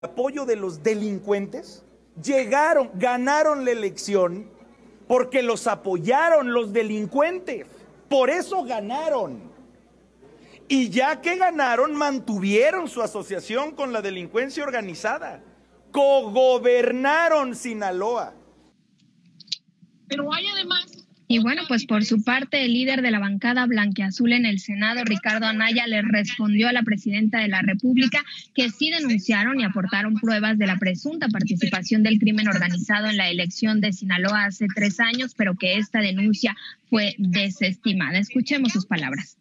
Apoyo de los delincuentes, ganaron la elección porque los apoyaron los delincuentes, por eso ganaron. Y ya que ganaron, mantuvieron su asociación con la delincuencia organizada, cogobernaron Sinaloa. Pero hay además... Y bueno, pues por su parte, el líder de la bancada blanquiazul en el Senado, Ricardo Anaya, le respondió a la presidenta de la República que sí denunciaron y aportaron pruebas de la presunta participación del crimen organizado en la elección de Sinaloa hace 3 años, pero que esta denuncia fue desestimada. Escuchemos sus palabras.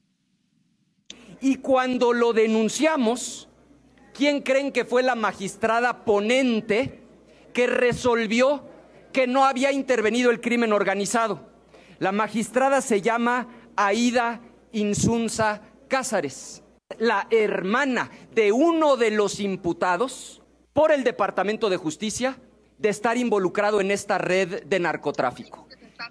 Y cuando lo denunciamos, ¿quién creen que fue la magistrada ponente que resolvió que no había intervenido el crimen organizado? La magistrada se llama Aida Insunza Cázares, la hermana de uno de los imputados por el Departamento de Justicia de estar involucrado en esta red de narcotráfico.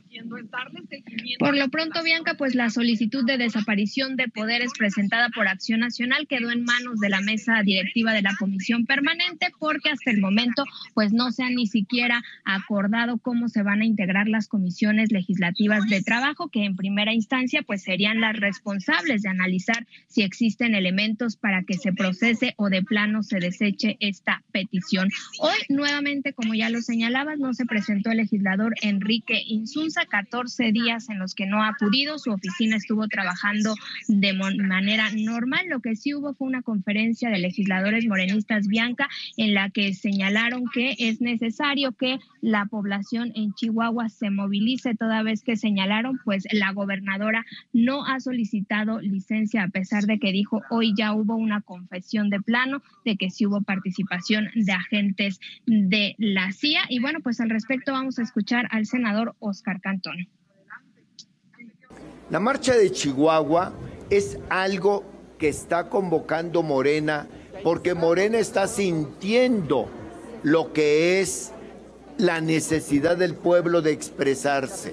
Por lo pronto, Bianca, pues la solicitud de desaparición de poderes presentada por Acción Nacional quedó en manos de la mesa directiva de la Comisión Permanente, porque hasta el momento pues no se ha ni siquiera acordado cómo se van a integrar las comisiones legislativas de trabajo, que en primera instancia pues serían las responsables de analizar si existen elementos para que se procese o de plano se deseche esta petición. Hoy nuevamente, como ya lo señalabas, no se presentó el legislador Enrique Insunza, 14 días en los que no ha acudido. Su oficina estuvo trabajando de manera normal. Lo que sí hubo fue una conferencia de legisladores morenistas, Bianca, en la que señalaron que es necesario que la población en Chihuahua se movilice, toda vez que señalaron pues la gobernadora no ha solicitado licencia, a pesar de que dijo hoy ya hubo una confesión de plano de que sí hubo participación de agentes de la CIA. Y bueno, pues al respecto vamos a escuchar al senador Oscar Cantón. La marcha de Chihuahua es algo que está convocando Morena, porque Morena está sintiendo lo que es la necesidad del pueblo de expresarse.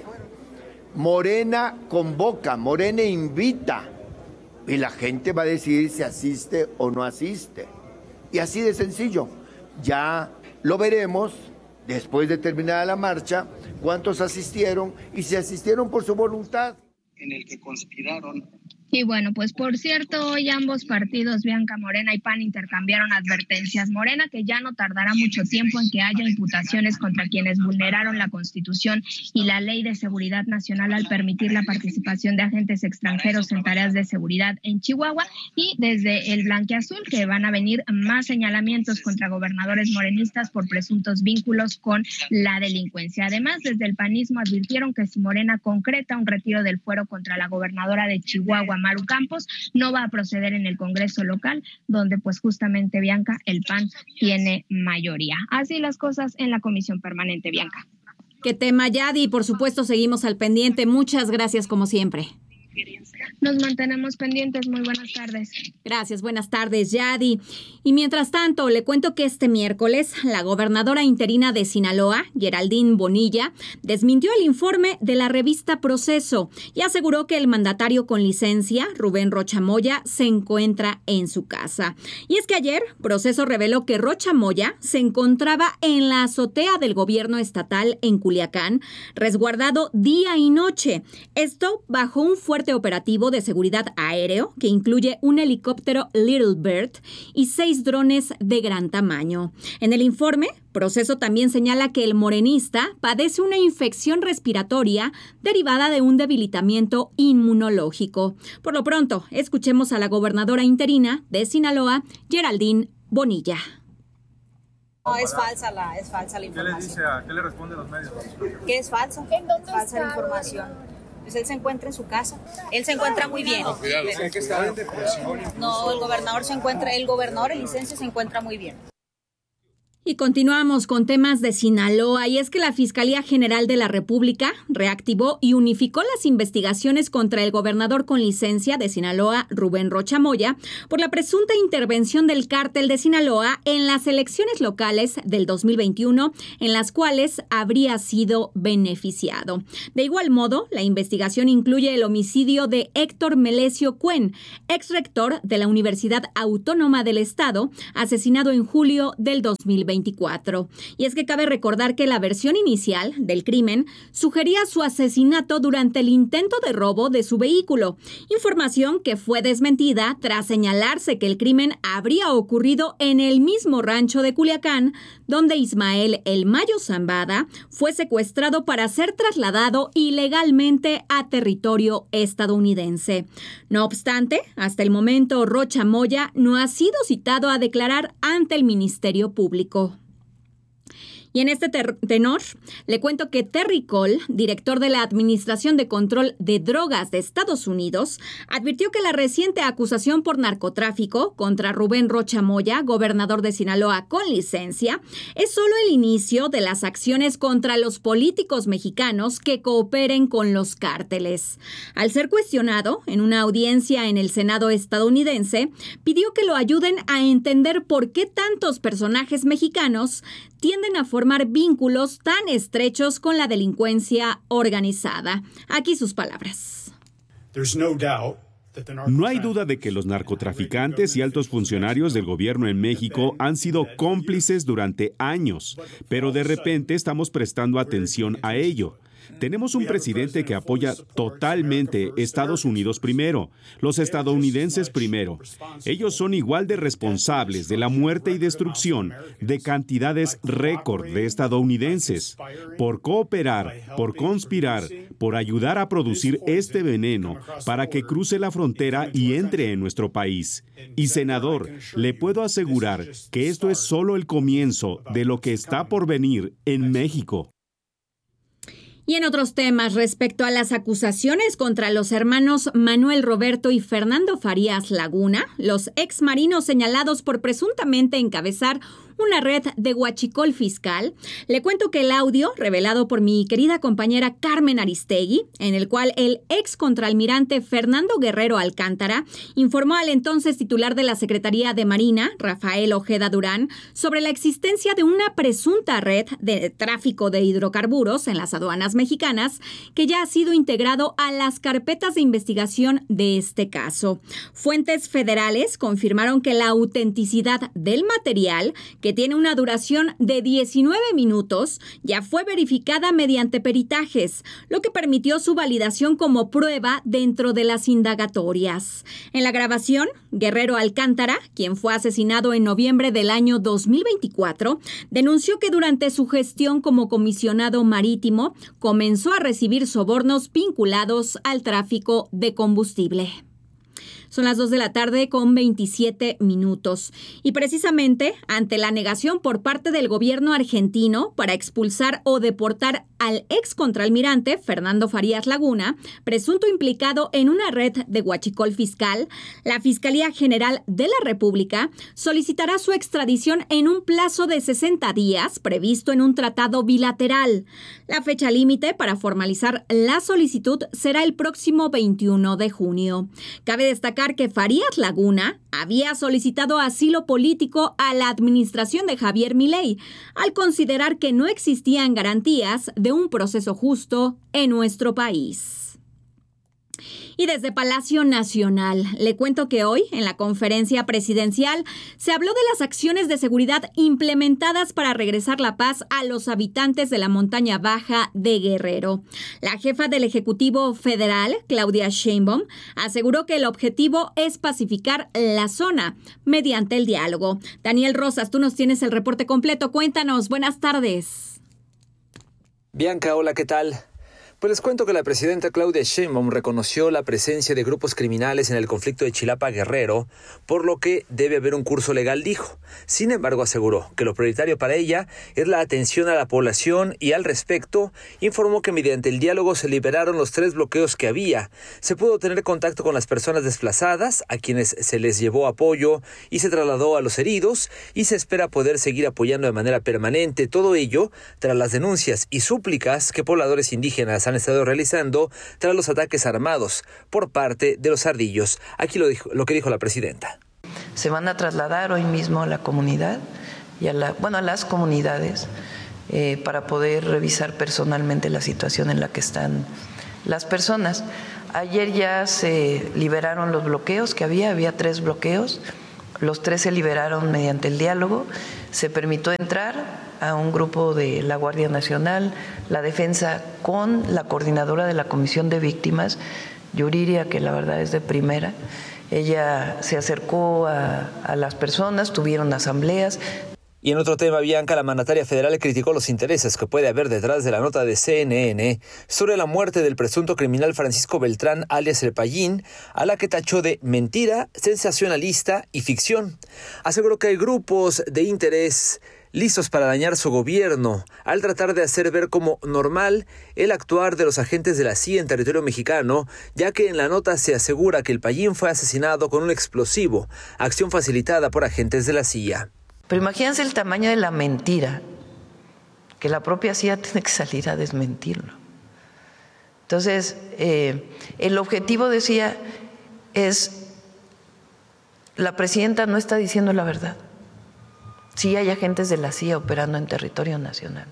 Morena convoca, Morena invita, y la gente va a decidir si asiste o no asiste. Y así de sencillo. Ya lo veremos después de terminada la marcha, cuántos asistieron y si asistieron por su voluntad. En el que conspiraron. Y bueno, pues por cierto, hoy ambos partidos, Bianca, Morena y PAN, intercambiaron advertencias. Morena, que ya no tardará mucho tiempo en que haya imputaciones contra quienes vulneraron la Constitución y la Ley de Seguridad Nacional al permitir la participación de agentes extranjeros en tareas de seguridad en Chihuahua. Y desde el blanquiazul, que van a venir más señalamientos contra gobernadores morenistas por presuntos vínculos con la delincuencia. Además, desde el panismo advirtieron que si Morena concreta un retiro del fuero contra la gobernadora de Chihuahua, Maru Campos, no va a proceder en el Congreso local, donde pues justamente, Bianca, el PAN tiene mayoría. Así las cosas en la Comisión Permanente, Bianca. Qué tema, Yadi, por supuesto seguimos al pendiente. Muchas gracias como siempre. Nos mantenemos pendientes. Muy buenas tardes. Gracias, buenas tardes, Yadi. Y mientras tanto, le cuento que este miércoles la gobernadora interina de Sinaloa, Geraldine Bonilla, desmintió el informe de la revista Proceso y aseguró que el mandatario con licencia, Rubén Rocha Moya, se encuentra en su casa. Y es que ayer Proceso reveló que Rocha Moya se encontraba en la azotea del gobierno estatal en Culiacán, resguardado día y noche. Esto bajo un fuerte operativo de seguridad aéreo que incluye un helicóptero Little Bird y 6 drones de gran tamaño. En el informe, Proceso también señala que el morenista padece una infección respiratoria derivada de un debilitamiento inmunológico. Por lo pronto, escuchemos a la gobernadora interina de Sinaloa, Geraldine Bonilla. No, es falsa la información. ¿Qué le responden los medios? ¿Qué es falso? ¿En dónde falsa la está? información. Pues él se encuentra en su casa. Él se encuentra muy bien. No, el gobernador, el licencia se encuentra muy bien. Y continuamos con temas de Sinaloa, y es que la Fiscalía General de la República reactivó y unificó las investigaciones contra el gobernador con licencia de Sinaloa, Rubén Rocha Moya, por la presunta intervención del cártel de Sinaloa en las elecciones locales del 2021, en las cuales habría sido beneficiado. De igual modo, la investigación incluye el homicidio de Héctor Melesio Cuen, exrector de la Universidad Autónoma del Estado, asesinado en julio del 2024. Y es que cabe recordar que la versión inicial del crimen sugería su asesinato durante el intento de robo de su vehículo, información que fue desmentida tras señalarse que el crimen habría ocurrido en el mismo rancho de Culiacán, donde Ismael El Mayo Zambada fue secuestrado para ser trasladado ilegalmente a territorio estadounidense. No obstante, hasta el momento Rocha Moya no ha sido citado a declarar ante el Ministerio Público. Y en este tenor, le cuento que Terry Cole, director de la Administración de Control de Drogas de Estados Unidos, advirtió que la reciente acusación por narcotráfico contra Rubén Rocha Moya, gobernador de Sinaloa con licencia, es solo el inicio de las acciones contra los políticos mexicanos que cooperen con los cárteles. Al ser cuestionado en una audiencia en el Senado estadounidense, pidió que lo ayuden a entender por qué tantos personajes mexicanos tienden a formar vínculos tan estrechos con la delincuencia organizada. Aquí sus palabras. No hay duda de que los narcotraficantes y altos funcionarios del gobierno en México han sido cómplices durante años, pero de repente estamos prestando atención a ello. Tenemos un presidente que apoya totalmente Estados Unidos primero, los estadounidenses primero. Ellos son igual de responsables de la muerte y destrucción de cantidades récord de estadounidenses. Por cooperar, por conspirar, por ayudar a producir este veneno para que cruce la frontera y entre en nuestro país. Y senador, le puedo asegurar que esto es solo el comienzo de lo que está por venir en México. Y en otros temas, respecto a las acusaciones contra los hermanos Manuel Roberto y Fernando Farías Laguna, los exmarinos señalados por presuntamente encabezar una red de huachicol fiscal, le cuento que el audio revelado por mi querida compañera Carmen Aristegui, en el cual el ex contraalmirante Fernando Guerrero Alcántara informó al entonces titular de la Secretaría de Marina, Rafael Ojeda Durán, sobre la existencia de una presunta red de tráfico de hidrocarburos en las aduanas mexicanas que ya ha sido integrado a las carpetas de investigación de este caso. Fuentes federales confirmaron que la autenticidad del material, que tiene una duración de 19 minutos, ya fue verificada mediante peritajes, lo que permitió su validación como prueba dentro de las indagatorias. En la grabación, Guerrero Alcántara, quien fue asesinado en noviembre del año 2024, denunció que durante su gestión como comisionado marítimo comenzó a recibir sobornos vinculados al tráfico de combustible. Son las 2 de la tarde con 27 minutos. Y precisamente ante la negación por parte del gobierno argentino para expulsar o deportar al ex contraalmirante Fernando Farías Laguna, presunto implicado en una red de huachicol fiscal, la Fiscalía General de la República solicitará su extradición en un plazo de 60 días previsto en un tratado bilateral. La fecha límite para formalizar la solicitud será el próximo 21 de junio. Cabe destacar que Farías Laguna había solicitado asilo político a la administración de Javier Milei, al considerar que no existían garantías de un proceso justo en nuestro país. Y desde Palacio Nacional, le cuento que hoy, en la conferencia presidencial, se habló de las acciones de seguridad implementadas para regresar la paz a los habitantes de la montaña baja de Guerrero. La jefa del Ejecutivo Federal, Claudia Sheinbaum, aseguró que el objetivo es pacificar la zona mediante el diálogo. Daniel Rosas, tú nos tienes el reporte completo. Cuéntanos. Buenas tardes. Bianca, hola, ¿qué tal? Pues les cuento que la presidenta Claudia Sheinbaum reconoció la presencia de grupos criminales en el conflicto de Chilapa Guerrero, por lo que debe haber un curso legal, dijo. Sin embargo, aseguró que lo prioritario para ella es la atención a la población y al respecto informó que mediante el diálogo se liberaron los 3 bloqueos que había. Se pudo tener contacto con las personas desplazadas, a quienes se les llevó apoyo y se trasladó a los heridos y se espera poder seguir apoyando de manera permanente. Todo ello tras las denuncias y súplicas que pobladores indígenas han estado realizando tras los ataques armados por parte de los ardillos. Aquí lo que dijo la presidenta. Se van a trasladar hoy mismo a la comunidad y a las comunidades para poder revisar personalmente la situación en la que están las personas. Ayer ya se liberaron los bloqueos que había 3 bloqueos, los 3 se liberaron mediante el diálogo, se permitió entrar a un grupo de la Guardia Nacional, la Defensa, con la coordinadora de la Comisión de Víctimas, Yuriria, que la verdad es de primera. Ella se acercó a las personas, tuvieron asambleas. Y en otro tema, Bianca, la mandataria federal criticó los intereses que puede haber detrás de la nota de CNN sobre la muerte del presunto criminal Francisco Beltrán, alias El Payín, a la que tachó de mentira, sensacionalista y ficción. Aseguró que hay grupos de interés listos para dañar su gobierno, al tratar de hacer ver como normal el actuar de los agentes de la CIA en territorio mexicano, ya que en la nota se asegura que El Payín fue asesinado con un explosivo, acción facilitada por agentes de la CIA. Pero imagínense el tamaño de la mentira, que la propia CIA tiene que salir a desmentirlo. Entonces, el objetivo, decía, es, la presidenta no está diciendo la verdad. Sí hay agentes de la CIA operando en territorio nacional.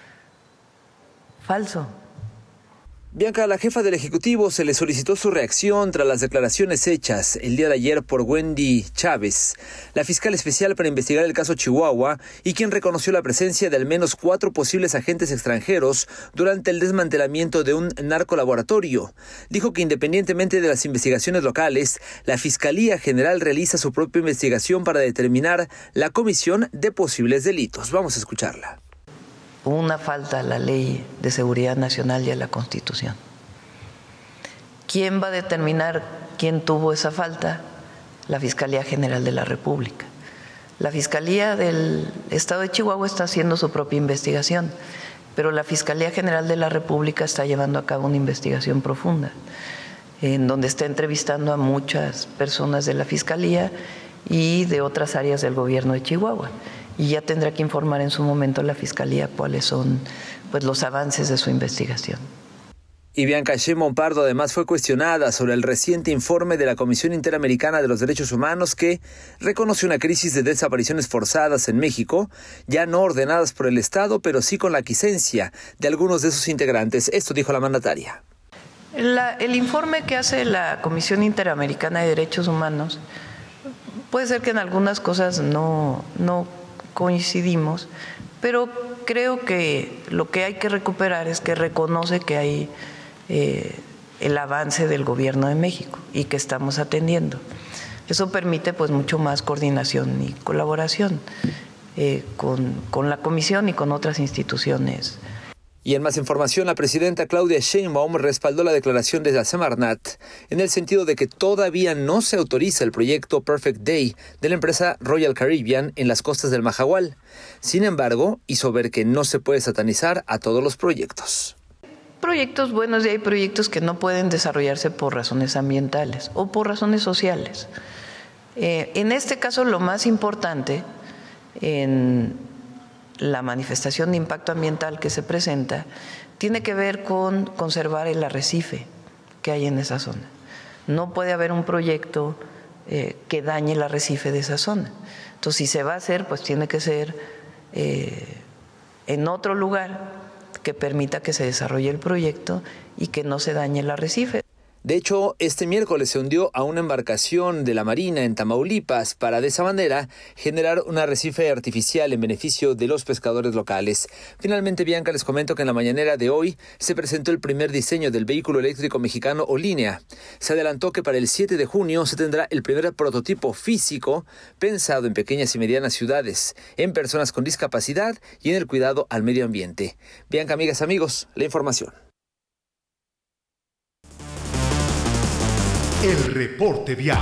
Falso. Bianca, a la jefa del Ejecutivo se le solicitó su reacción tras las declaraciones hechas el día de ayer por Wendy Chávez, la fiscal especial para investigar el caso Chihuahua y quien reconoció la presencia de al menos 4 posibles agentes extranjeros durante el desmantelamiento de un narcolaboratorio. Dijo que independientemente de las investigaciones locales, la Fiscalía General realiza su propia investigación para determinar la comisión de posibles delitos. Vamos a escucharla. Hubo una falta a la Ley de Seguridad Nacional y a la Constitución. ¿Quién va a determinar quién tuvo esa falta? La Fiscalía General de la República. La Fiscalía del Estado de Chihuahua está haciendo su propia investigación, pero la Fiscalía General de la República está llevando a cabo una investigación profunda, en donde está entrevistando a muchas personas de la Fiscalía y de otras áreas del gobierno de Chihuahua. Y ya tendrá que informar en su momento la Fiscalía cuáles son los avances de su investigación. Y Bianca Sheinbaum Pardo además fue cuestionada sobre el reciente informe de la Comisión Interamericana de los Derechos Humanos que reconoce una crisis de desapariciones forzadas en México, ya no ordenadas por el Estado, pero sí con la aquiescencia de algunos de sus integrantes. Esto dijo la mandataria. El informe que hace la Comisión Interamericana de Derechos Humanos puede ser que en algunas cosas no coincidimos, pero creo que lo que hay que recuperar es que reconoce que hay el avance del gobierno de México y que estamos atendiendo. Eso permite mucho más coordinación y colaboración con la comisión y con otras instituciones. Y en más información, la presidenta Claudia Sheinbaum respaldó la declaración de la Semarnat en el sentido de que todavía no se autoriza el proyecto Perfect Day de la empresa Royal Caribbean en las costas del Mahahual. Sin embargo, hizo ver que no se puede satanizar a todos los proyectos. Proyectos buenos y hay proyectos que no pueden desarrollarse por razones ambientales o por razones sociales. En este caso, lo más importante en la manifestación de impacto ambiental que se presenta tiene que ver con conservar el arrecife que hay en esa zona. No puede haber un proyecto que dañe el arrecife de esa zona. Entonces, si se va a hacer, tiene que ser en otro lugar que permita que se desarrolle el proyecto y que no se dañe el arrecife. De hecho, este miércoles se hundió a una embarcación de la Marina en Tamaulipas para de esa manera generar un arrecife artificial en beneficio de los pescadores locales. Finalmente, Bianca, les comento que en la mañanera de hoy se presentó el primer diseño del vehículo eléctrico mexicano Olinea. Se adelantó que para el 7 de junio se tendrá el primer prototipo físico pensado en pequeñas y medianas ciudades, en personas con discapacidad y en el cuidado al medio ambiente. Bianca, amigas, amigos, la información. El reporte vial.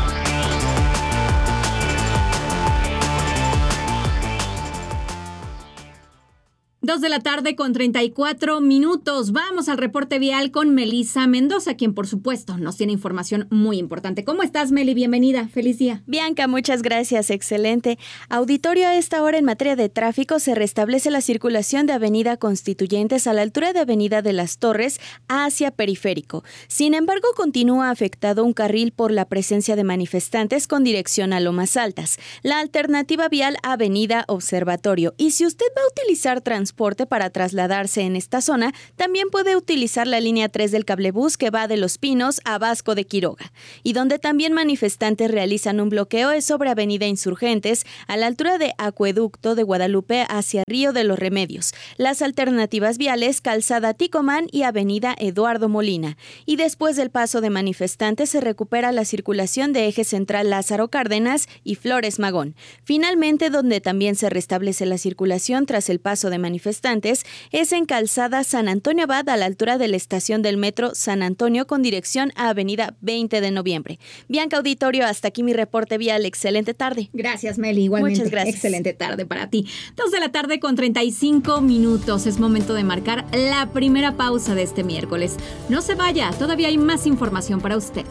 2 de la tarde con 34 minutos. Vamos al reporte vial con Melissa Mendoza, quien por supuesto nos tiene información muy importante. ¿Cómo estás, Meli? Bienvenida. Feliz día. Bianca, muchas gracias. Excelente. Auditorio, a esta hora en materia de tráfico se restablece la circulación de Avenida Constituyentes a la altura de Avenida de las Torres hacia Periférico. Sin embargo, continúa afectado un carril por la presencia de manifestantes con dirección a Lomas Altas. La alternativa vial Avenida Observatorio. Y si usted va a utilizar transporte para trasladarse en esta zona, también puede utilizar la línea 3 del cablebús que va de Los Pinos a Vasco de Quiroga. Y donde también manifestantes realizan un bloqueo es sobre Avenida Insurgentes, a la altura de Acueducto de Guadalupe hacia Río de los Remedios. Las alternativas viales, Calzada Ticomán y Avenida Eduardo Molina. Y después del paso de manifestantes se recupera la circulación de Eje Central Lázaro Cárdenas y Flores Magón. Finalmente, donde también se restablece la circulación tras el paso de manifestantes es en Calzada San Antonio Abad, a la altura de la estación del metro San Antonio con dirección a Avenida 20 de Noviembre. Bianca, auditorio, hasta aquí mi reporte vial. Excelente tarde. Gracias, Meli. Igualmente. Muchas gracias. Excelente tarde para ti. 2 de la tarde con 35 minutos. Es momento de marcar la primera pausa de este miércoles. No se vaya, todavía hay más información para usted.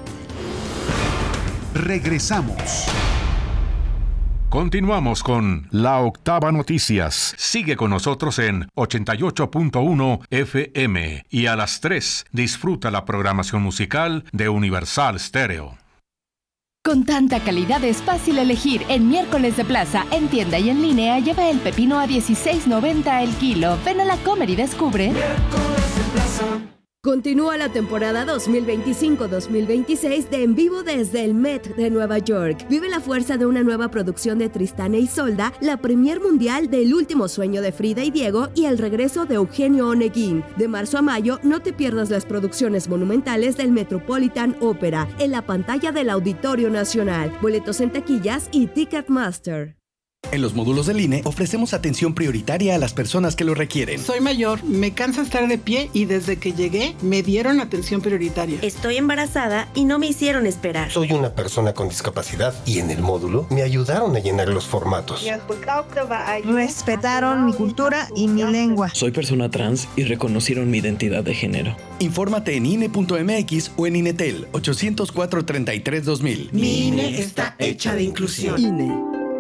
Regresamos. Continuamos con La Octava Noticias. Sigue con nosotros en 88.1 FM y a las 3 disfruta la programación musical de Universal Stereo. Con tanta calidad es fácil elegir. En Miércoles de Plaza, en tienda y en línea, lleva el pepino a $16.90 el kilo. Ven a la Comer y descubre. Miércoles de Plaza. Continúa la temporada 2025-2026 de En Vivo desde el Met de Nueva York. Vive la fuerza de una nueva producción de Tristán e Isolda, la premier mundial del Último Sueño de Frida y Diego y el regreso de Eugenio Oneguín. De marzo a mayo, no te pierdas las producciones monumentales del Metropolitan Opera en la pantalla del Auditorio Nacional. Boletos en taquillas y Ticketmaster. En los módulos del INE ofrecemos atención prioritaria a las personas que lo requieren. Soy mayor, me cansa estar de pie y desde que llegué me dieron atención prioritaria. Estoy embarazada y no me hicieron esperar. Soy una persona con discapacidad y en el módulo me ayudaron a llenar los formatos. Respetaron mi cultura y mi lengua. Soy persona trans y reconocieron mi identidad de género. Infórmate en INE.mx o en INETEL 800-433-2000. Mi INE está hecha de inclusión. INE.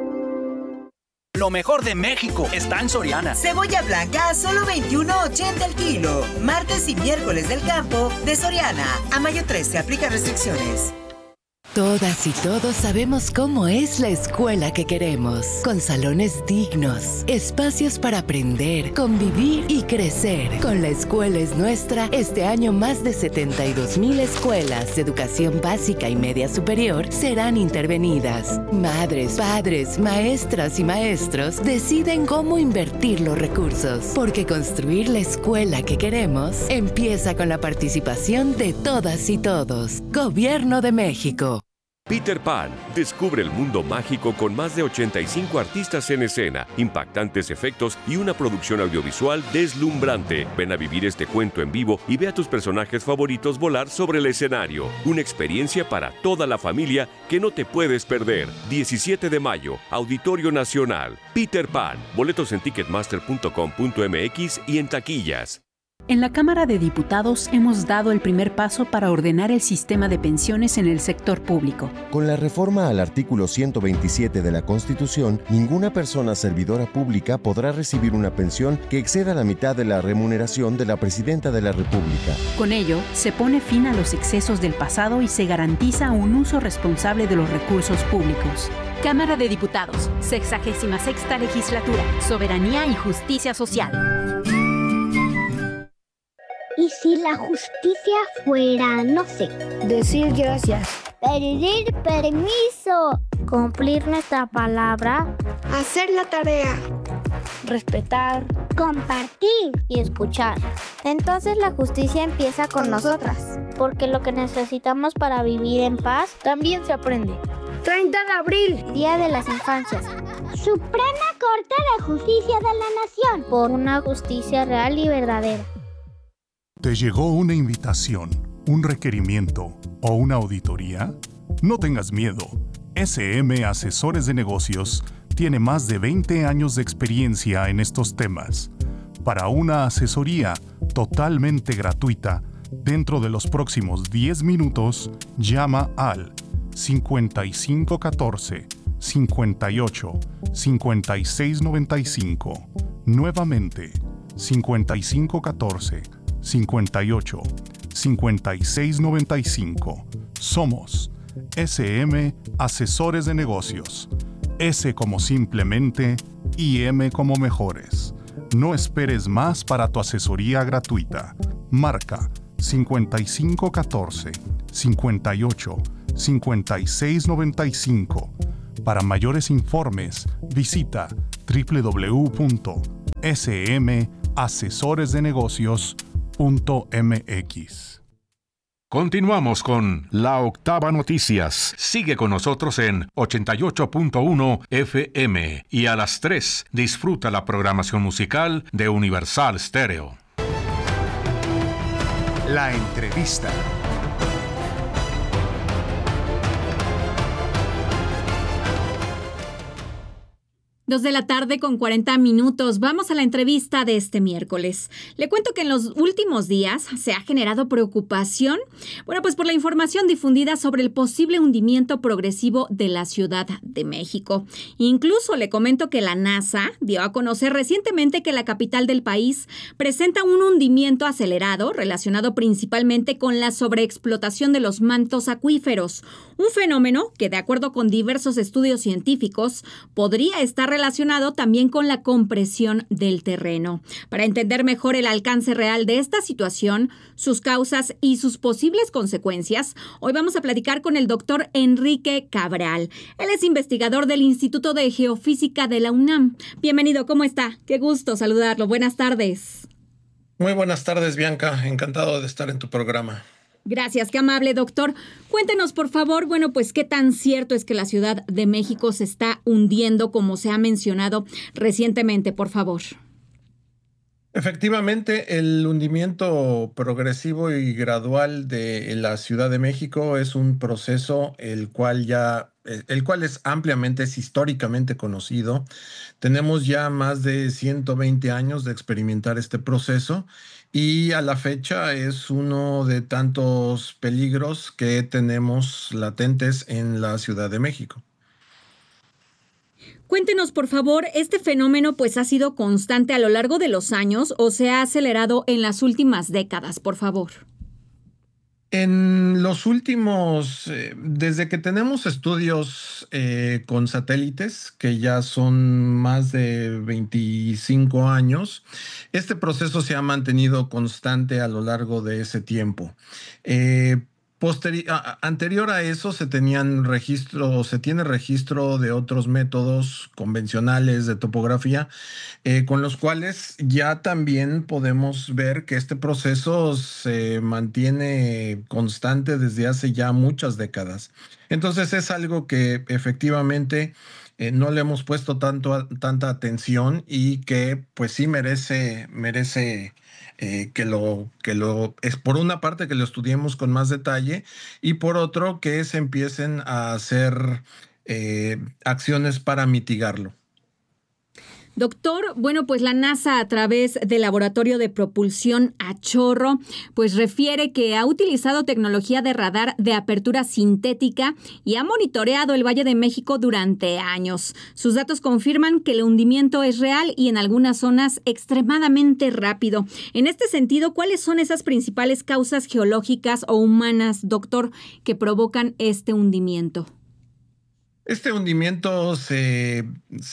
Lo mejor de México está en Soriana. Cebolla blanca a solo $21.80 el kilo. Martes y miércoles del campo de Soriana. A mayo 13 aplica restricciones. Todas y todos sabemos cómo es la escuela que queremos, con salones dignos, espacios para aprender, convivir y crecer. Con La Escuela es Nuestra, este año más de 72,000 escuelas de educación básica y media superior serán intervenidas. Madres, padres, maestras y maestros deciden cómo invertir los recursos, porque construir la escuela que queremos empieza con la participación de todas y todos. Gobierno de México. Peter Pan, descubre el mundo mágico con más de 85 artistas en escena, impactantes efectos y una producción audiovisual deslumbrante. Ven a vivir este cuento en vivo y ve a tus personajes favoritos volar sobre el escenario. Una experiencia para toda la familia que no te puedes perder. 17 de mayo, Auditorio Nacional. Peter Pan, boletos en ticketmaster.com.mx y en taquillas. En la Cámara de Diputados hemos dado el primer paso para ordenar el sistema de pensiones en el sector público. Con la reforma al artículo 127 de la Constitución, ninguna persona servidora pública podrá recibir una pensión que exceda la mitad de la remuneración de la Presidenta de la República. Con ello, se pone fin a los excesos del pasado y se garantiza un uso responsable de los recursos públicos. Cámara de Diputados, 66ª Legislatura, Soberanía y Justicia Social. ¿Y si la justicia fuera, no sé, decir gracias, pedir permiso, cumplir nuestra palabra, hacer la tarea, respetar, compartir y escuchar? Entonces la justicia empieza con nosotras, porque lo que necesitamos para vivir en paz también se aprende. 30 de abril, Día de las Infancias. Suprema Corte de Justicia de la Nación. Por una justicia real y verdadera. Te llegó una invitación. un requerimiento o una auditoría? No tengas miedo. SM Asesores de Negocios tiene más de 20 años de experiencia en estos temas. Para una asesoría totalmente gratuita, dentro de los próximos 10 minutos, llama al 5514 58 56 95. Nuevamente, 5514 58 56 95. Somos SM Asesores de Negocios. S como simplemente y M como mejores. No esperes más para tu asesoría gratuita. Marca 5514 58 56 95. Para mayores informes, visita www.smasesoresdenegocios.mx. Continuamos con La Octava Noticias. Sigue con nosotros en 88.1 FM y a las 3 disfruta la programación musical de Universal Stereo. La entrevista. 2 de la tarde con 40 minutos. Vamos a la entrevista de este miércoles. Le cuento que en los últimos días se ha generado preocupación, pues por la información difundida sobre el posible hundimiento progresivo de la Ciudad de México. Incluso le comento que la NASA dio a conocer recientemente que la capital del país presenta un hundimiento acelerado relacionado principalmente con la sobreexplotación de los mantos acuíferos, un fenómeno que, de acuerdo con diversos estudios científicos, podría estar relacionado también con la compresión del terreno. Para entender mejor el alcance real de esta situación, sus causas y sus posibles consecuencias, hoy vamos a platicar con el doctor Enrique Cabral. Él es investigador del Instituto de Geofísica de la UNAM. Bienvenido, ¿cómo está? Qué gusto saludarlo. Buenas tardes. Muy buenas tardes, Bianca. Encantado de estar en tu programa. Gracias, qué amable, doctor. Cuéntenos, por favor, qué tan cierto es que la Ciudad de México se está hundiendo, como se ha mencionado recientemente, por favor. Efectivamente, el hundimiento progresivo y gradual de la Ciudad de México es un proceso el cual es ampliamente, es históricamente conocido. Tenemos ya más de 120 años de experimentar este proceso y a la fecha es uno de tantos peligros que tenemos latentes en la Ciudad de México. Cuéntenos, por favor, ¿este fenómeno ha sido constante a lo largo de los años o se ha acelerado en las últimas décadas, por favor? En los últimos, desde que tenemos estudios con satélites, que ya son más de 25 años, este proceso se ha mantenido constante a lo largo de ese tiempo. Anterior a eso se tiene registro de otros métodos convencionales de topografía con los cuales ya también podemos ver que este proceso se mantiene constante desde hace ya muchas décadas. Entonces es algo que efectivamente no le hemos puesto tanta atención y que pues sí merece es por una parte que lo estudiemos con más detalle y por otro que se empiecen a hacer acciones para mitigarlo. Doctor, la NASA a través del Laboratorio de Propulsión a Chorro, refiere que ha utilizado tecnología de radar de apertura sintética y ha monitoreado el Valle de México durante años. Sus datos confirman que el hundimiento es real y en algunas zonas extremadamente rápido. En este sentido, ¿cuáles son esas principales causas geológicas o humanas, doctor, que provocan este hundimiento? Este hundimiento es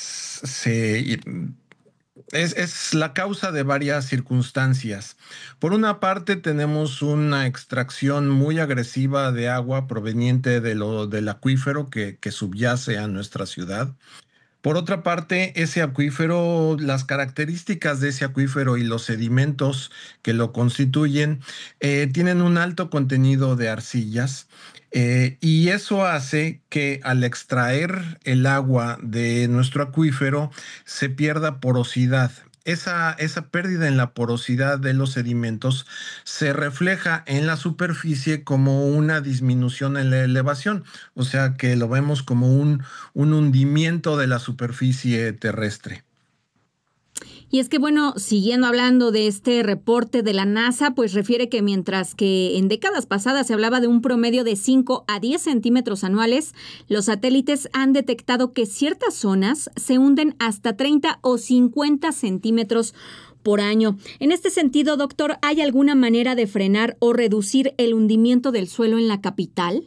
la causa de varias circunstancias. Por una parte, tenemos una extracción muy agresiva de agua proveniente del acuífero que subyace a nuestra ciudad. Por otra parte, ese acuífero, las características de ese acuífero y los sedimentos que lo constituyen tienen un alto contenido de arcillas. Y eso hace que al extraer el agua de nuestro acuífero se pierda porosidad esa pérdida en la porosidad de los sedimentos se refleja en la superficie como una disminución en la elevación, o sea que lo vemos como un hundimiento de la superficie terrestre. Y es que, bueno, siguiendo hablando de este reporte de la NASA, pues refiere que mientras que en décadas pasadas se hablaba de un promedio de 5 a 10 centímetros anuales, los satélites han detectado que ciertas zonas se hunden hasta 30 o 50 centímetros por año. En este sentido, doctor, ¿hay alguna manera de frenar o reducir el hundimiento del suelo en la capital?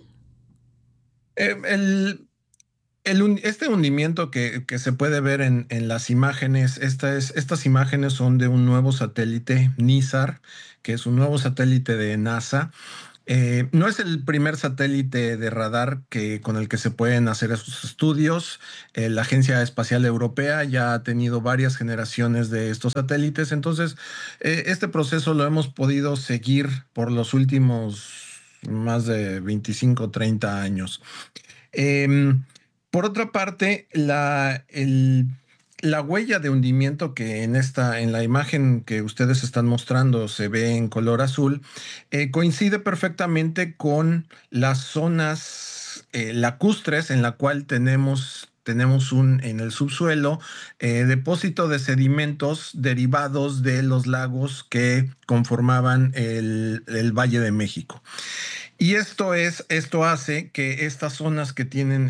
Este hundimiento que se puede ver en las imágenes, estas imágenes son de un nuevo satélite, NISAR, que es un nuevo satélite de NASA. No es el primer satélite de radar con el que se pueden hacer estos estudios. La Agencia Espacial Europea ya ha tenido varias generaciones de estos satélites. Entonces, este proceso lo hemos podido seguir por los últimos más de 25, 30 años. Por otra parte, la huella de hundimiento que en la imagen que ustedes están mostrando se ve en color azul, coincide perfectamente con las zonas lacustres en la cual tenemos en el subsuelo depósito de sedimentos derivados de los lagos que conformaban el Valle de México. Y esto hace que estas zonas que tienen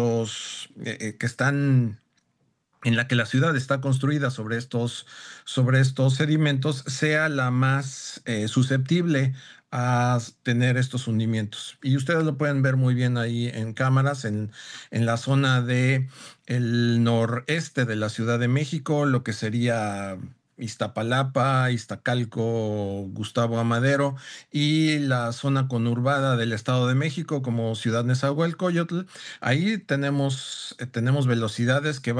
que están en la que la ciudad está construida sobre estos sedimentos, sea la más susceptible a tener estos hundimientos. Y ustedes lo pueden ver muy bien ahí en cámaras, en la zona del noreste de la Ciudad de México, lo que sería Iztapalapa, Iztacalco, Gustavo Amadero y la zona conurbada del Estado de México como Ciudad Nezahualcóyotl. Ahí tenemos velocidades que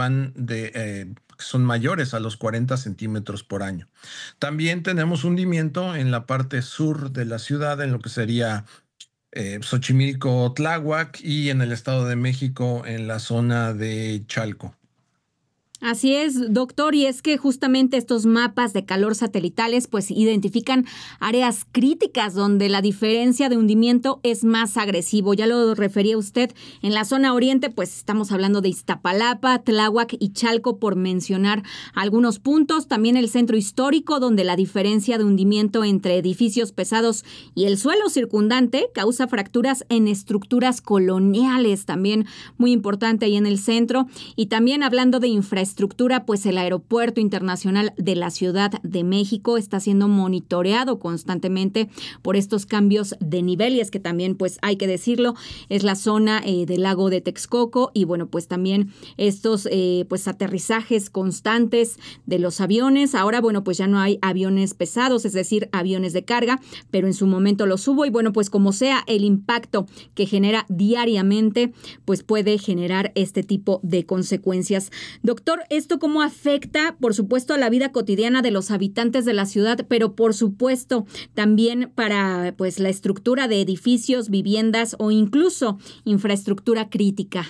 son mayores a los 40 centímetros por año. También tenemos hundimiento en la parte sur de la ciudad, en lo que sería Xochimilco, Tláhuac, y en el Estado de México en la zona de Chalco. Así es, doctor, y es que justamente estos mapas de calor satelitales pues identifican áreas críticas donde la diferencia de hundimiento es más agresivo. Ya lo refería usted, en la zona oriente pues estamos hablando de Iztapalapa, Tláhuac y Chalco, por mencionar algunos puntos. También el centro histórico, donde la diferencia de hundimiento entre edificios pesados y el suelo circundante causa fracturas en estructuras coloniales, también muy importante ahí en el centro. Y también hablando de infraestructura, pues el Aeropuerto Internacional de la Ciudad de México está siendo monitoreado constantemente por estos cambios de nivel, y es que también, pues hay que decirlo, es la zona del lago de Texcoco, y bueno, pues también estos pues aterrizajes constantes de los aviones. Ahora, bueno, pues ya no hay aviones pesados, es decir, aviones de carga, pero en su momento los hubo, y bueno, pues como sea, el impacto que genera diariamente, pues puede generar este tipo de consecuencias. Doctor, ¿esto cómo afecta, por supuesto, a la vida cotidiana de los habitantes de la ciudad, pero por supuesto también para pues la estructura de edificios, viviendas o incluso infraestructura crítica?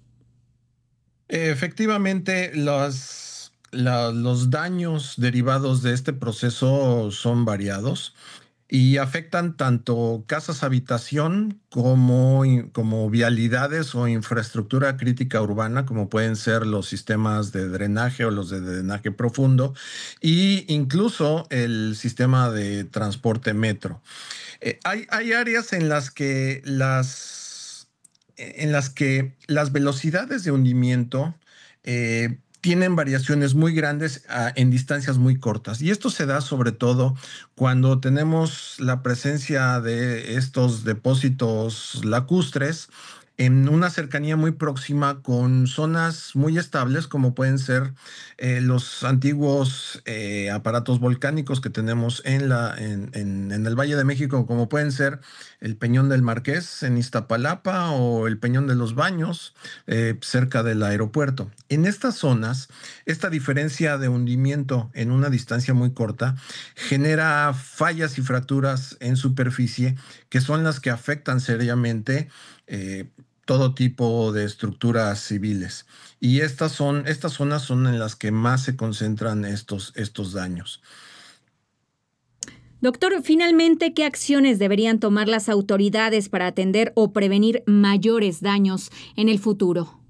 Efectivamente, los daños derivados de este proceso son variados y afectan tanto casas habitación como vialidades o infraestructura crítica urbana, como pueden ser los sistemas de drenaje o los de drenaje profundo, e incluso el sistema de transporte metro. Hay áreas en las que las velocidades de hundimiento tienen variaciones muy grandes en distancias muy cortas. Y esto se da sobre todo cuando tenemos la presencia de estos depósitos lacustres en una cercanía muy próxima con zonas muy estables, como pueden ser los antiguos aparatos volcánicos que tenemos en el Valle de México, como pueden ser el Peñón del Marqués en Iztapalapa o el Peñón de los Baños cerca del aeropuerto. En estas zonas, esta diferencia de hundimiento en una distancia muy corta genera fallas y fracturas en superficie que son las que afectan seriamente todo tipo de estructuras civiles. Y estas zonas son en las que más se concentran estos daños. Doctor, finalmente, ¿qué acciones deberían tomar las autoridades para atender o prevenir mayores daños en el futuro?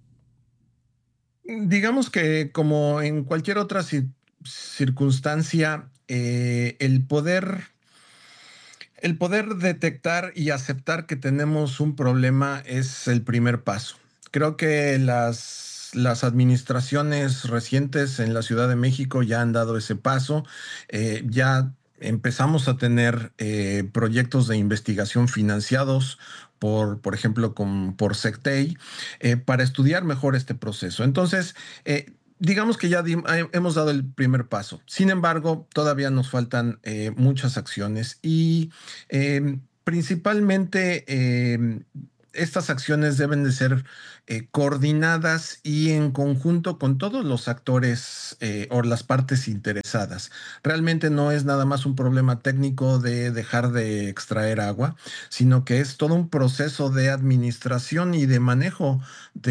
Digamos que como en cualquier otra circunstancia, el poder detectar y aceptar que tenemos un problema es el primer paso. Creo que las administraciones recientes en la Ciudad de México ya han dado ese paso. Ya empezamos a tener proyectos de investigación financiados por ejemplo, por SECTEI, para estudiar mejor este proceso. Entonces, digamos que ya hemos dado el primer paso. Sin embargo, todavía nos faltan muchas acciones y principalmente estas acciones deben de ser coordinadas y en conjunto con todos los actores o las partes interesadas. Realmente no es nada más un problema técnico de dejar de extraer agua, sino que es todo un proceso de administración y de manejo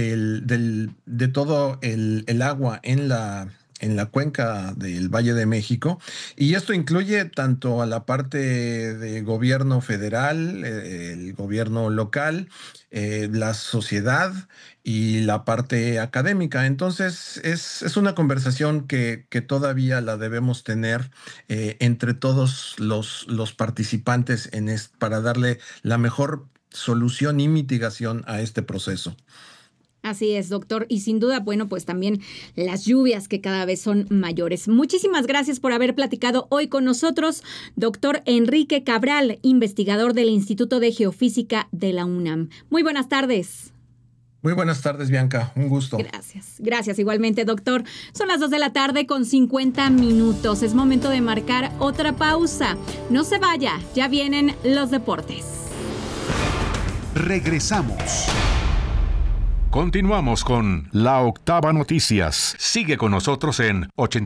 de todo el agua en la cuenca del Valle de México, y esto incluye tanto a la parte de gobierno federal, el gobierno local, la sociedad y la parte académica. Entonces es una conversación que todavía la debemos tener entre todos los participantes para darle la mejor solución y mitigación a este proceso. Así es, doctor. Y sin duda, bueno, pues también las lluvias que cada vez son mayores. Muchísimas gracias por haber platicado hoy con nosotros, doctor Enrique Cabral, investigador del Instituto de Geofísica de la UNAM. Muy buenas tardes. Muy buenas tardes, Bianca. Un gusto. Gracias. Gracias igualmente, doctor. Son las 2 de la tarde con 50 minutos. Es momento de marcar otra pausa. No se vaya, ya vienen los deportes. Regresamos. Continuamos con La Octava Noticias. Sigue con nosotros en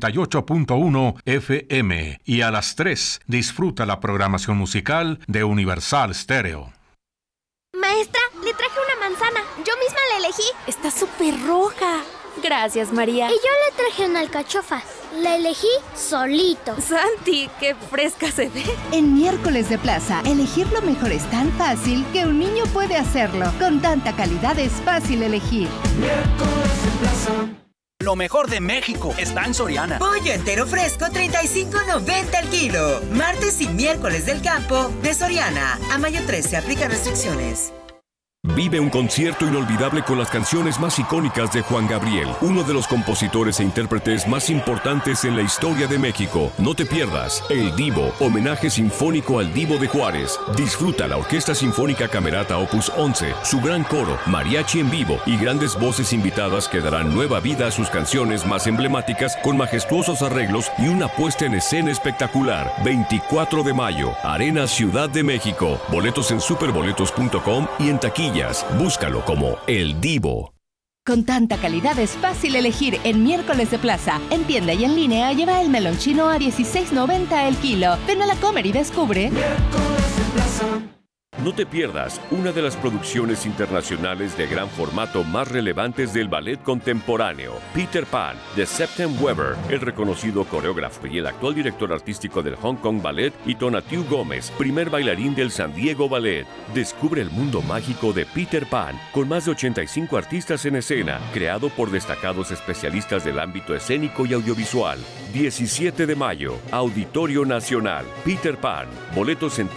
88.1 FM y a las 3 disfruta la programación musical de Universal Stereo. Maestra, le traje una manzana. Yo misma la elegí. Está súper roja. Gracias, María. Y yo le traje una alcachofa. La elegí solito. Santi, qué fresca se ve. En Miércoles de Plaza, elegir lo mejor es tan fácil que un niño puede hacerlo. Con tanta calidad es fácil elegir. Miércoles de Plaza. Lo mejor de México está en Soriana. Pollo entero fresco, $35.90 el kilo. Martes y miércoles del campo de Soriana. A mayo 13 aplica restricciones. Vive un concierto inolvidable con las canciones más icónicas de Juan Gabriel, uno de los compositores e intérpretes más importantes en la historia de México. No te pierdas El Divo, homenaje sinfónico al Divo de Juárez. Disfruta la Orquesta Sinfónica Camerata Opus 11, su gran coro, mariachi en vivo y grandes voces invitadas que darán nueva vida a sus canciones más emblemáticas con majestuosos arreglos y una puesta en escena espectacular. 24 de mayo, Arena Ciudad de México. Boletos en superboletos.com y en taquilla. Búscalo como El Divo. Con tanta calidad es fácil elegir en Miércoles de Plaza. En tienda y en línea lleva el melón chino a $16.90 el kilo. Ven a la Comer y descubre. Miércoles de Plaza. No te pierdas una de las producciones internacionales de gran formato más relevantes del ballet contemporáneo, Peter Pan, de Septem Weber, el reconocido coreógrafo y el actual director artístico del Hong Kong Ballet, y Tonatiuh Gómez, primer bailarín del San Diego Ballet. Descubre el mundo mágico de Peter Pan, con más de 85 artistas en escena, creado por destacados especialistas del ámbito escénico y audiovisual. 17 de mayo, Auditorio Nacional, Peter Pan. Boletos en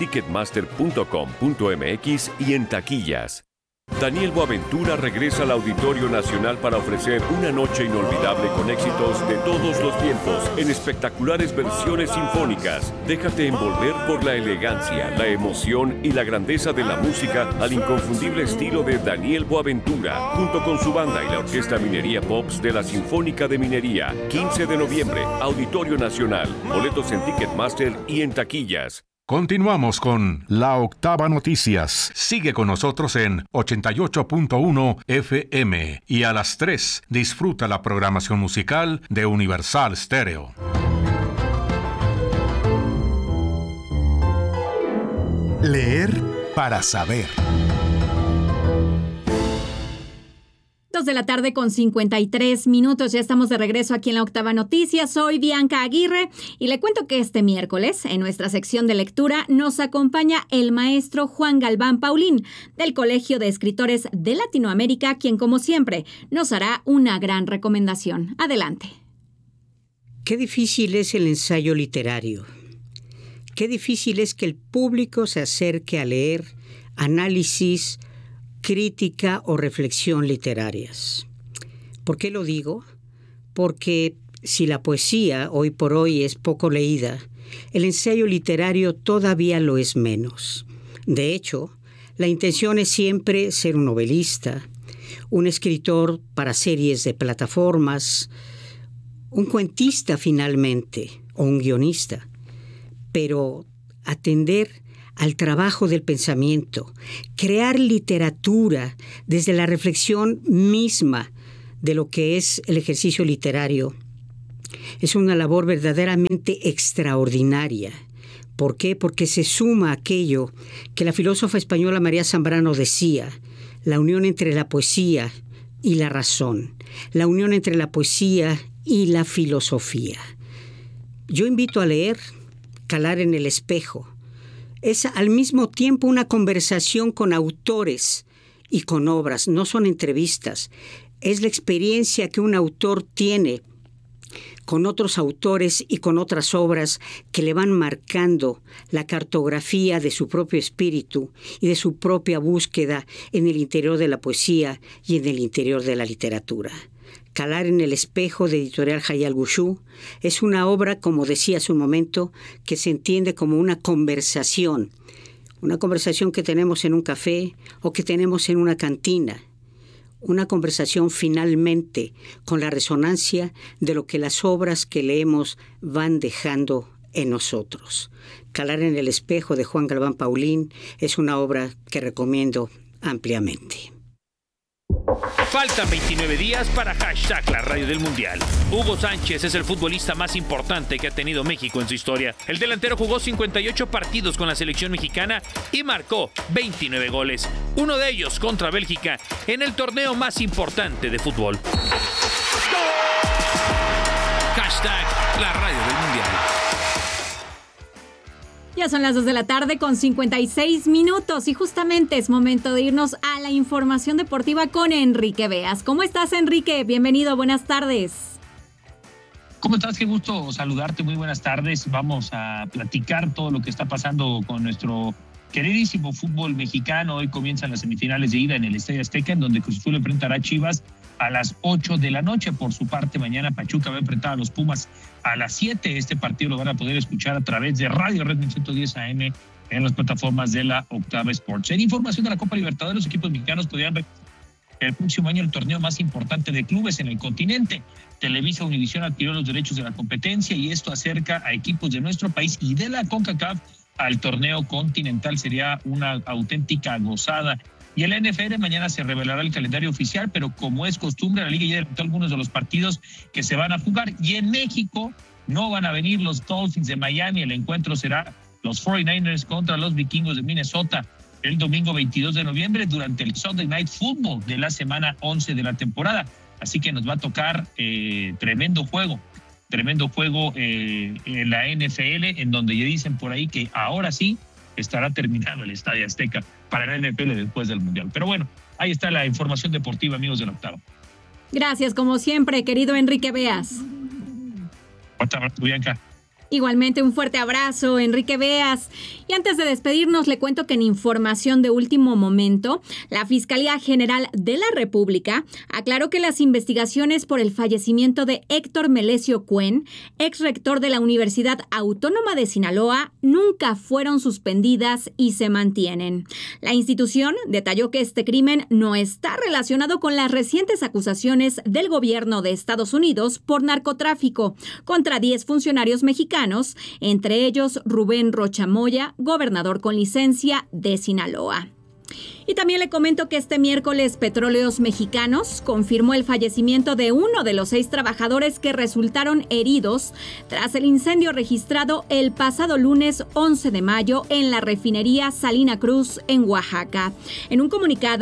ticketmaster.com.mx y en taquillas. Daniel Boaventura regresa al Auditorio Nacional para ofrecer una noche inolvidable con éxitos de todos los tiempos en espectaculares versiones sinfónicas. Déjate envolver por la elegancia, la emoción y la grandeza de la música al inconfundible estilo de Daniel Boaventura, junto con su banda y la Orquesta Minería Pops de la Sinfónica de Minería. 15 de noviembre, Auditorio Nacional. Boletos en Ticketmaster y en taquillas. Continuamos con La Octava Noticias. Sigue con nosotros en 88.1 FM y a las 3 disfruta la programación musical de Universal Stereo. Leer para saber. 2:53 p.m. Ya estamos de regreso aquí en La Octava Noticias. Soy Bianca Aguirre y le cuento que este miércoles, en nuestra sección de lectura, nos acompaña el maestro Juan Galván Paulín, del Colegio de Escritores de Latinoamérica, quien, como siempre, nos hará una gran recomendación. Adelante. Qué difícil es el ensayo literario. Qué difícil es que el público se acerque a leer análisis, crítica o reflexión literarias. ¿Por qué lo digo? Porque si la poesía hoy por hoy es poco leída, el ensayo literario todavía lo es menos. De hecho, la intención es siempre ser un novelista, un escritor para series de plataformas, un cuentista finalmente, o un guionista. Pero atender al trabajo del pensamiento, crear literatura desde la reflexión misma de lo que es el ejercicio literario, es una labor verdaderamente extraordinaria. ¿Por qué? Porque se suma aquello que la filósofa española María Zambrano decía, la unión entre la poesía y la razón, la unión entre la poesía y la filosofía. Yo invito a leer Calar en el espejo. Es al mismo tiempo una conversación con autores y con obras, no son entrevistas. Es la experiencia que un autor tiene con otros autores y con otras obras que le van marcando la cartografía de su propio espíritu y de su propia búsqueda en el interior de la poesía y en el interior de la literatura. Calar en el espejo, de Editorial Hayal Gushu, es una obra, como decía hace un momento, que se entiende como una conversación que tenemos en un café o que tenemos en una cantina, una conversación finalmente con la resonancia de lo que las obras que leemos van dejando en nosotros. Calar en el espejo, de Juan Galván Paulín, es una obra que recomiendo ampliamente. Faltan 29 días para #la radio del Mundial. Hugo Sánchez es el futbolista más importante que ha tenido México en su historia. El delantero jugó 58 partidos con la selección mexicana y marcó 29 goles. Uno de ellos contra Bélgica en el torneo más importante de fútbol. #la radio del Mundial. Ya son las 2:56 p.m. y justamente es momento de irnos a la información deportiva con Enrique Beas. ¿Cómo estás, Enrique? Bienvenido, buenas tardes. ¿Cómo estás? Qué gusto saludarte, muy buenas tardes. Vamos a platicar todo lo que está pasando con nuestro queridísimo fútbol mexicano. Hoy comienzan las semifinales de ida en el Estadio Azteca, en donde Cruz Azul enfrentará a Chivas a las 8 de la noche. Por su parte, mañana Pachuca va a enfrentar a los Pumas a las 7. Este partido lo van a poder escuchar a través de Radio Red 110 AM en las plataformas de la Octava Sports. En información de la Copa Libertadores, los equipos mexicanos podrían ver el próximo año el torneo más importante de clubes en el continente. Televisa Univisión adquirió los derechos de la competencia y esto acerca a equipos de nuestro país y de la CONCACAF al torneo continental. Sería una auténtica gozada. Y el NFL mañana se revelará el calendario oficial, pero como es costumbre, la Liga ya adelantó algunos de los partidos que se van a jugar. Y en México no van a venir los Dolphins de Miami. El encuentro será los 49ers contra los Vikingos de Minnesota el domingo 22 de noviembre durante el Sunday Night Football de la semana 11 de la temporada. Así que nos va a tocar tremendo juego en la NFL, en donde ya dicen por ahí que ahora sí estará terminado el Estadio Azteca para la NFL después del Mundial. Pero bueno, ahí está la información deportiva, amigos de la Octava. Gracias, como siempre, querido Enrique Beas. Fuerte abrazo, Bianca. Igualmente un fuerte abrazo, Enrique Beas. Y antes de despedirnos, le cuento que en información de último momento, la Fiscalía General de la República aclaró que las investigaciones por el fallecimiento de Héctor Melesio Cuen, ex rector de la Universidad Autónoma de Sinaloa, nunca fueron suspendidas y se mantienen. La institución detalló que este crimen no está relacionado con las recientes acusaciones del gobierno de Estados Unidos por narcotráfico contra 10 funcionarios mexicanos, entre ellos Rubén Rocha Moya, gobernador con licencia de Sinaloa. Y también le comento que este miércoles Petróleos Mexicanos confirmó el fallecimiento de uno de los 6 trabajadores que resultaron heridos tras el incendio registrado el pasado lunes 11 de mayo en la refinería Salina Cruz en Oaxaca. En un comunicado,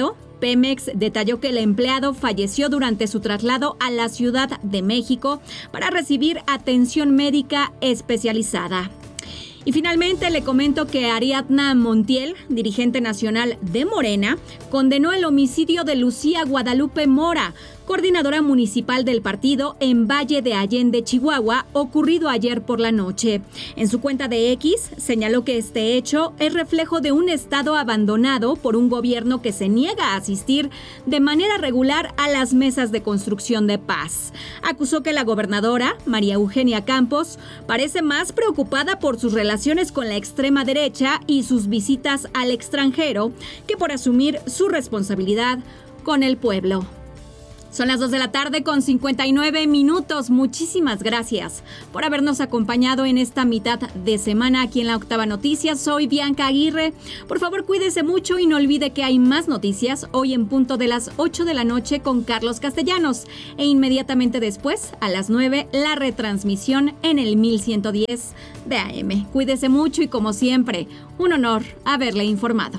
Pemex detalló que el empleado falleció durante su traslado a la Ciudad de México para recibir atención médica especializada. Y finalmente le comento que Ariadna Montiel, dirigente nacional de Morena, condenó el homicidio de Lucía Guadalupe Mora, coordinadora municipal del partido en Valle de Allende, Chihuahua, ocurrido ayer por la noche. En su cuenta de X señaló que este hecho es reflejo de un estado abandonado por un gobierno que se niega a asistir de manera regular a las mesas de construcción de paz. Acusó que la gobernadora, María Eugenia Campos, parece más preocupada por sus relaciones con la extrema derecha y sus visitas al extranjero que por asumir su responsabilidad con el pueblo. Son las 2 de la tarde con 59 minutos. Muchísimas gracias por habernos acompañado en esta mitad de semana aquí en La Octava Noticias. Soy Bianca Aguirre. Por favor, cuídese mucho y no olvide que hay más noticias hoy en punto de las 8 de la noche con Carlos Castellanos. E inmediatamente después, a las 9, la retransmisión en el 1110 de AM. Cuídese mucho y como siempre, un honor haberle informado.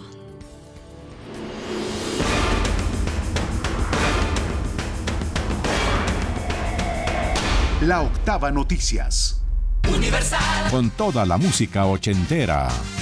La Octava Noticias. Con toda la música ochentera.